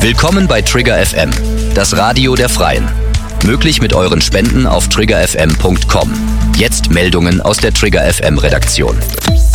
Willkommen bei Trigger FM, das Radio der Freien. Möglich mit euren Spenden auf triggerfm.com. Jetzt Meldungen aus der Trigger FM Redaktion.